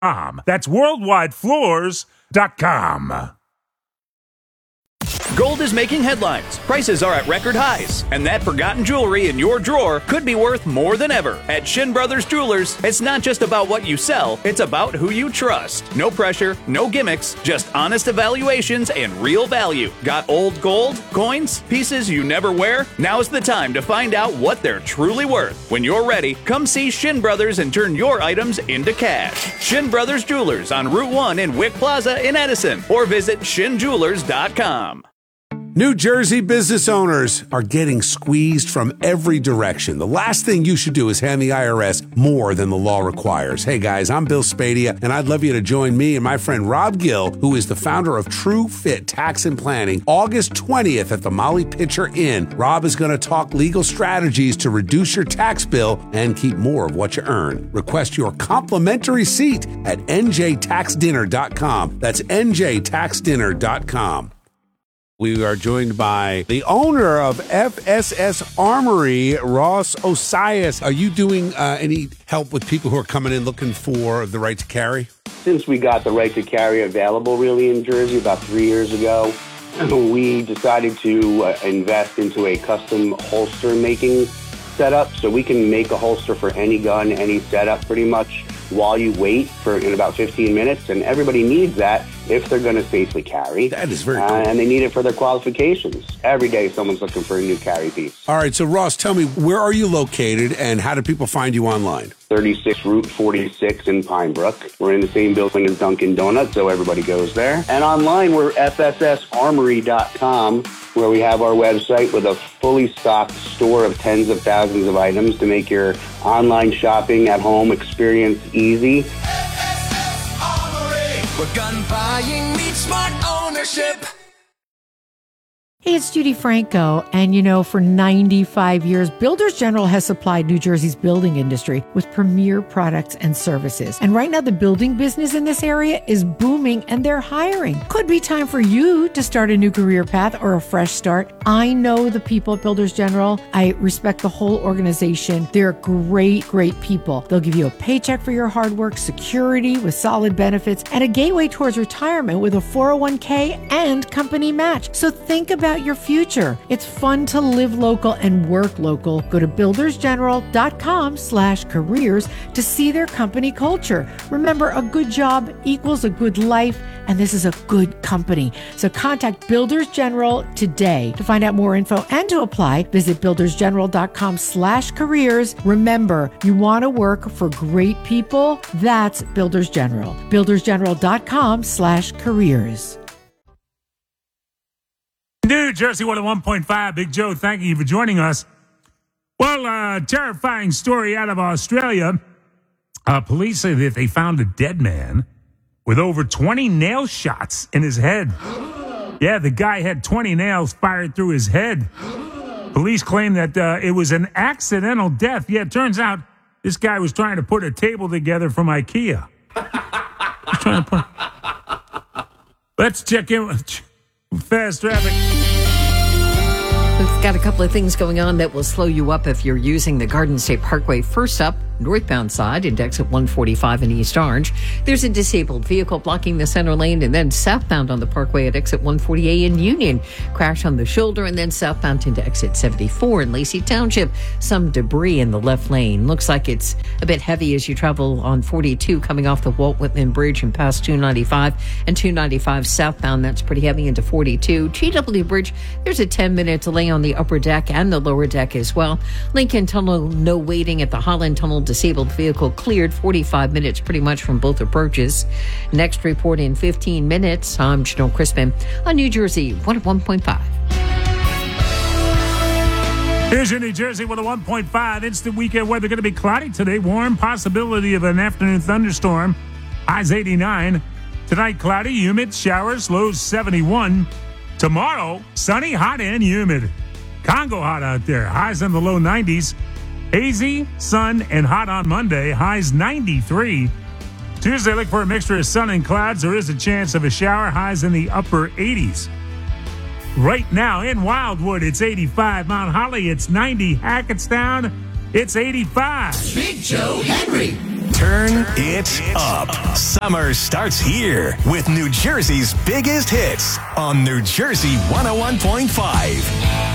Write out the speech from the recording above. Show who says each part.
Speaker 1: That's worldwidefloors.com.
Speaker 2: Gold is making headlines. Prices are at record highs. And that forgotten jewelry in your drawer could be worth more than ever. At Shin Brothers Jewelers, it's not just about what you sell, it's about who you trust. No pressure, no gimmicks, just honest evaluations and real value. Got old gold, coins, pieces you never wear? Now's the time to find out what they're truly worth. When you're ready, come see Shin Brothers and turn your items into cash. Shin Brothers Jewelers on Route 1 in Wick Plaza in Edison, or visit shinjewelers.com.
Speaker 3: New Jersey business owners are getting squeezed from every direction. The last thing you should do is hand the IRS more than the law requires. Hey guys, I'm Bill Spadia, and I'd love you to join me and my friend Rob Gill, who is the founder of True Fit Tax and Planning, August 20th at the Molly Pitcher Inn. Rob is going to talk legal strategies to reduce your tax bill and keep more of what you earn. Request your complimentary seat at njtaxdinner.com. That's njtaxdinner.com. We are joined by the owner of FSS Armory, Ross Osias. Are you doing any help with people who are coming in looking for the right to carry?
Speaker 4: Since we got the right to carry available really in Jersey about 3 years ago, we decided to invest into a custom holster making setup. So we can make a holster for any gun, any setup pretty much while you wait in about 15 minutes. And everybody needs that if they're going to safely carry.
Speaker 3: That is very cool.
Speaker 4: And they need it for their qualifications. Every day someone's looking for a new carry piece.
Speaker 3: All right, so Ross, tell me, where are you located and how do people find you online?
Speaker 4: 36 Route 46 in Pine Brook. We're in the same building as Dunkin' Donuts, so everybody goes there. And online, we're fssarmory.com, where we have our website with a fully stocked store of tens of thousands of items to make your online shopping at home experience easy.
Speaker 5: Where gun buying meets smart ownership.
Speaker 6: Hey, it's Judy Franco, and for 95 years, Builders General has supplied New Jersey's building industry with premier products and services. And right now, the building business in this area is booming, and they're hiring. Could be time for you to start a new career path or a fresh start. I know the people at Builders General. I respect the whole organization. They're great, great people. They'll give you a paycheck for your hard work, security with solid benefits, and a gateway towards retirement with a 401k and company match. So think about your future. It's fun to live local and work local. Go to buildersgeneral.com/careers to see their company culture. Remember, a good job equals a good life, and this is a good company. So contact Builders General today. To find out more info and to apply, visit buildersgeneral.com/careers. Remember, you want to work for great people? That's Builders General. buildersgeneral.com/careers.
Speaker 1: New Jersey 101.5, Big Joe, thank you for joining us. Well, terrifying story out of Australia. Police say that they found a dead man with over 20 nail shots in his head. Yeah, the guy had 20 nails fired through his head. Police claim that it was an accidental death. Yeah, it turns out this guy was trying to put a table together from IKEA. Let's check in with Fast Traffic.
Speaker 7: We've got a couple of things going on that will slow you up if you're using the Garden State Parkway. First up, northbound side, into exit 145 in East Orange. There's a disabled vehicle blocking the center lane, and then southbound on the Parkway at exit 148 in Union. Crash on the shoulder, and then southbound into exit 74 in Lacey Township. Some debris in the left lane. Looks like it's a bit heavy as you travel on 42 coming off the Walt Whitman Bridge and past 295 and 295 southbound. That's pretty heavy into 42. GW Bridge, there's a 10-minute delay on the upper deck and the lower deck as well. Lincoln Tunnel, no waiting at the Holland Tunnel. Disabled vehicle cleared, 45 minutes pretty much from both approaches. Next report in 15 minutes. I'm Janelle Crispin on New Jersey 101.5.
Speaker 1: Here's your New Jersey 101.5. Instant weekend weather going to be cloudy today. Warm, possibility of an afternoon thunderstorm. Highs 89. Tonight, cloudy, humid, showers, lows 71. Tomorrow, sunny, hot, and humid. Congo hot out there. Highs in the low 90s. Hazy, sun, and hot on Monday. Highs 93. Tuesday, look for a mixture of sun and clouds. There is a chance of a shower. Highs in the upper 80s. Right now in Wildwood, it's 85. Mount Holly, it's 90. Hackettstown, it's 85.
Speaker 5: Big Joe Henry.
Speaker 8: Turn it up. Summer starts here with New Jersey's biggest hits on New Jersey 101.5.